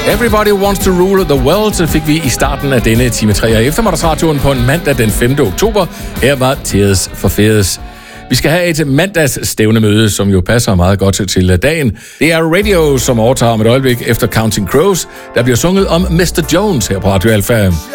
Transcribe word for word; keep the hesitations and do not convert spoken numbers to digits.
Everybody Wants to Rule the World, så fik vi i starten af denne time tre af eftermiddagsradioen på en mandag den femte oktober. Her var Tears for Fears. Vi skal have et mandagsstævnemøde, som jo passer meget godt til dagen. Det er Radio, som overtager om et øjeblik efter Counting Crows, der bliver sunget om mister Jones her på Radio Alpha.